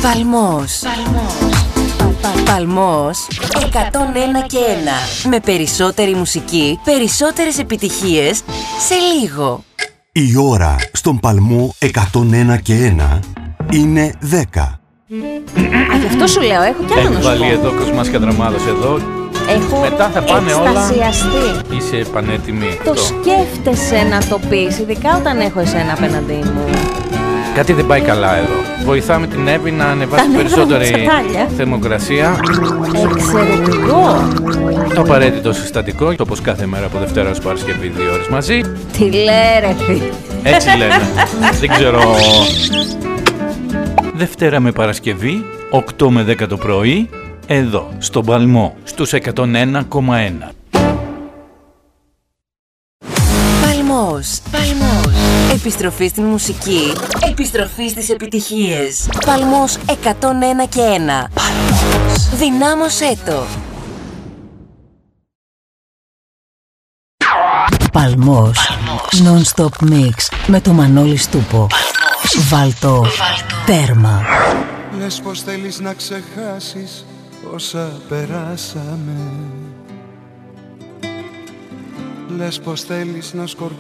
Παλμός. Παλμός 101 και 1. Με περισσότερη μουσική, περισσότερες επιτυχίες σε λίγο. Η ώρα στον Παλμό 101 και 1 είναι 10. Γι' αυτό σου λέω, έχω κι άλλο να σου πω. Έχει βάλει εδώ Κοσμάς Καντραμάδος εδώ. Έχω μετά θα πάνε εκστασιαστεί. όλα. Είσαι πανέτοιμη. Το σκέφτεσαι να το πεις, ειδικά όταν έχω εσένα απέναντί μου. Κάτι δεν πάει καλά εδώ. Βοηθάμε την Εύη να ανεβάσει περισσότερη θερμοκρασία. Εξαιρετικό. Το απαραίτητο συστατικό, όπως κάθε μέρα από Δευτέρα ως Παρασκευή 2 ώρες μαζί. Τι λέει ρε φίλε. Έτσι λέμε. Δεν ξέρω. Δευτέρα με Παρασκευή, 8 με 10 το πρωί, εδώ, στον Παλμό, στους 101,1. Παλμός. Επιστροφή στην μουσική, επιστροφή στις επιτυχίες. Παλμός 101 και 1. Παλμός. Δυνάμωσέ το. Παλμός. Non-stop mix με το Μανώλη Στούπο. Βάλτο. Τέρμα. Λες πως θέλεις να ξεχάσεις όσα περάσαμε. Λες πως θέλεις να σκορπίσεις